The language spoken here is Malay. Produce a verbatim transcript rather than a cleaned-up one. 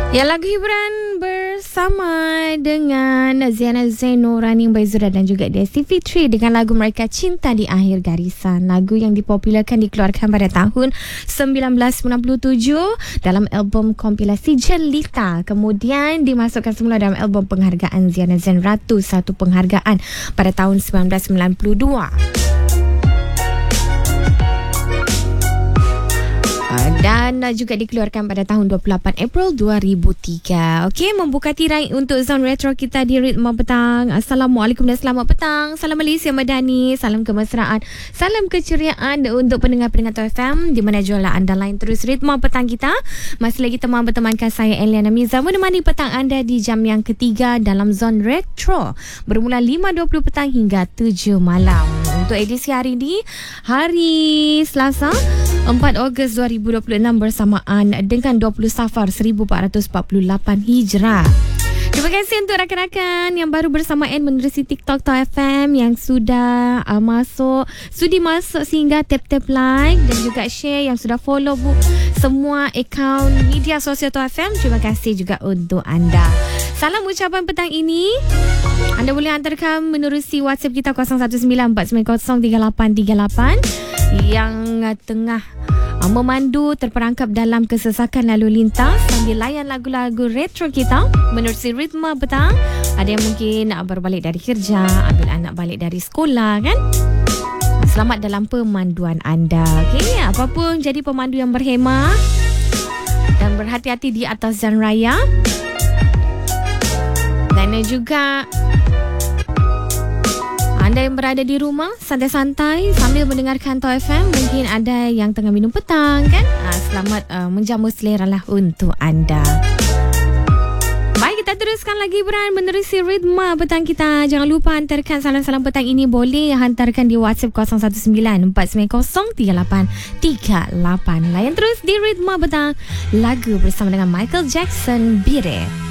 Ya, lagu hiburan bersama dengan Ziana Zainurani Baizura dan juga Desi Fitri dengan lagu mereka Cinta di Akhir Garisan. Lagu yang dipopularkan dikeluarkan pada tahun sembilan belas sembilan puluh tujuh dalam album kompilasi Jelita. Kemudian dimasukkan semula dalam album penghargaan Ziana Zain Ratu, satu penghargaan pada tahun sembilan belas sembilan puluh dua. Dan juga dikeluarkan pada tahun dua puluh lapan April dua ribu tiga. Okey, membuka tirai untuk Zone Retro kita di Ritma Petang. Assalamualaikum dan selamat petang. Salam Malaysia Madani, salam kemesraan, salam keceriaan untuk pendengar-pendengar T F M di mana jualan anda lain terus Ritma Petang kita. Masih lagi teman bertemankan saya Eliana Miza menemani petang anda di jam yang ketiga dalam Zone Retro bermula lima dua puluh petang hingga tujuh malam. Untuk edisi hari ini, hari Selasa empat Ogos dua ribu dua puluh enam bersamaan dengan dua puluh Safar seribu empat ratus empat puluh lapan Hijrah. Terima kasih untuk rakan-rakan yang baru bersamaan menerusi TikTok T F M yang sudah uh, masuk, sudi masuk sehingga tap-tap like dan juga share, yang sudah follow bu, semua akaun media sosial T F M. Terima kasih juga untuk anda. Salam ucapan petang ini anda boleh hantarkan menerusi WhatsApp kita kosong satu sembilan empat sembilan kosong tiga lapan tiga lapan yang tengah uh, memandu terperangkap dalam kesesakan lalu lintas sambil layan lagu-lagu retro kita menerusi Ritma Petang. Ada yang mungkin uh, baru balik dari kerja, ambil anak balik dari sekolah kan. Selamat dalam pemanduan anda. Okey, apapun jadi pemandu yang berhemah dan berhati-hati di atas jalan raya. Dan juga anda yang berada di rumah santai-santai sambil mendengarkan T F M, mungkin ada yang tengah minum petang kan. Ah, selamat uh, menjamu selera lah untuk anda. Baik, kita teruskan lagi hiburan menerusi Ritma Petang kita. Jangan lupa hantarkan salam-salam petang ini, boleh hantarkan di WhatsApp kosong satu sembilan empat sembilan kosong tiga lapan tiga lapan. Layan terus di Ritma Petang, lagu bersama dengan Michael Jackson, Beat It.